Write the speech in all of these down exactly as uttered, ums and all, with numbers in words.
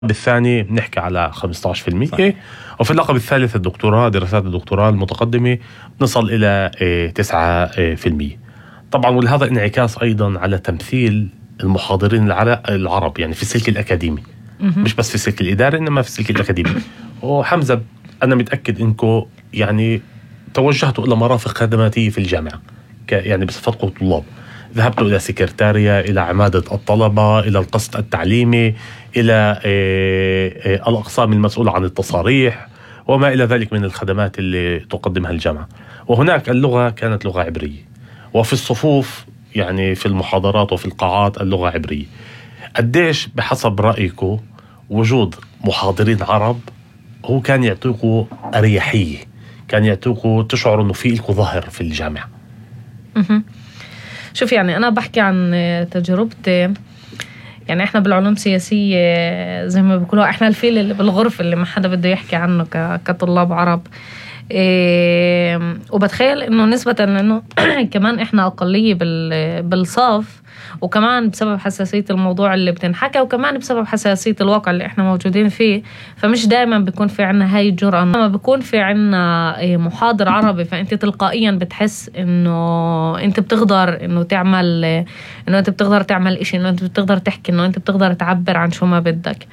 بالثاني بنحكي على خمسة عشر بالمئة صحيح. وفي اللقب الثالث الدكتوراه دراسات الدكتوراه المتقدمة نصل إلى تسعة بالمئة. طبعا ولهذا انعكاس أيضا على تمثيل المحاضرين العرب يعني في السلك الأكاديمي مش بس في السلك الإداري إنما في السلك الأكاديمي. وحمزة أنا متأكد إنكم يعني توجهتوا إلى مرافق خدماتية في الجامعة يعني بصفتكم طلاب، ذهبتوا إلى سكرتارية، إلى عمادة الطلبة، إلى القسط التعليمي، إلى الأقسام المسؤولة عن التصاريح وما إلى ذلك من الخدمات اللي تقدمها الجامعة. وهناك اللغة كانت لغة عبرية، وفي الصفوف يعني في المحاضرات وفي القاعات اللغة عبرية. قديش بحسب رأيكم وجود محاضرين عرب هو كان يعطيكم أريحية، كان يعطيكم تشعروا أنه في لكم ظهر في الجامعة؟ شوف يعني أنا بحكي عن تجربتي. يعني إحنا بالعلوم السياسية زي ما بيقولوا إحنا الفيل اللي بالغرفة اللي ما حدا بده يحكي عنه كطلاب عرب. إيه وبتخيل إنه نسبة لأنه كمان إحنا أقلية بالصف، وكمان بسبب حساسية الموضوع اللي بتنحكى، وكمان بسبب حساسية الواقع اللي احنا موجودين فيه، فمش دائما بيكون في عنا هاي الجرأة. لما بيكون في عنا محاضر عربي فانت تلقائيا بتحس انه انت بتقدر انه تعمل انه انت بتقدر تعمل اشي، انه انت بتقدر تحكي، انه انت بتقدر تعبر عن شو ما بدك.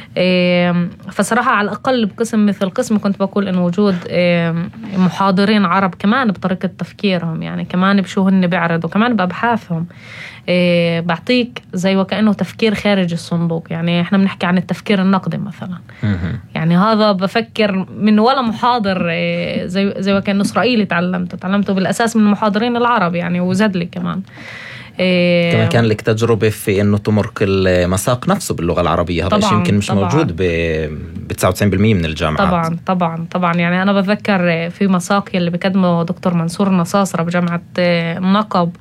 فصراحة على الأقل بقسم مثل قسم كنت بقول إنه وجود محاضرين عرب كمان بطريقة تفكيرهم، يعني كمان بشو هن بيعرضوا، كمان بأبحاثهم إيه بعطيك زي وكأنه تفكير خارج الصندوق. يعني احنا بنحكي عن التفكير النقدي مثلا، يعني هذا بفكر من ولا محاضر إيه زي زي وكأنه إسرائيلي تعلمته تعلمته بالأساس من المحاضرين العرب يعني، وزاد لي كمان إيه كمان كان لك تجربة في إنه تمرق المساق نفسه باللغة العربية. هذا شيء يمكن مش طبعاً موجود ب تسعة وتسعين بالمئة من الجامعات. طبعا طبعا طبعا يعني أنا بذكر في مساق اللي بقدمه دكتور منصور النصاصرة بجامعة النقب،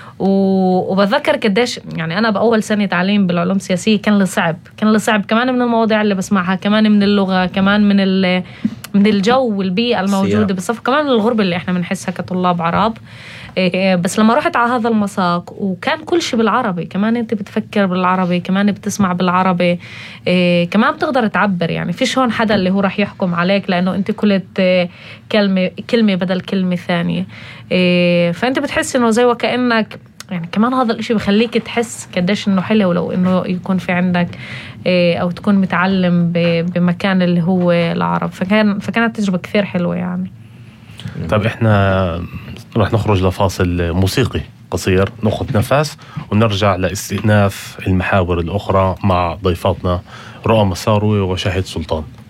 وبذكر قديش يعني أنا بأول سنة تعليم بالعلوم السياسية كان لي صعب كان لي صعب كمان من المواضيع اللي بسمعها، كمان من اللغة، كمان من من الجو والبيئة الموجودة بالصف، كمان من الغربة اللي احنا بنحسها كطلاب عرب. بس لما رحت على هذا المساق وكان كل شيء بالعربي، كمان انت بتفكر بالعربي، كمان بتسمع بالعربي، كمان بتقدر تعبر. يعني فيش هون حدا اللي هو راح يحكم عليك لأنه انت قلت كلمة كلمة بدل كلمة ثانية. فانت بتحس انه زي وكأنك يعني كمان هذا الاشي بخليك تحس قديش انه حلو لو انه يكون في عندك او تكون متعلم بمكان اللي هو العرب. فكان فكانت تجربة كثير حلوة يعني. طب احنا رح نخرج لفاصل موسيقي قصير ناخذ نفس ونرجع لاستئناف المحاور الأخرى مع ضيفاتنا رؤى مساروي وشاهد سلطان.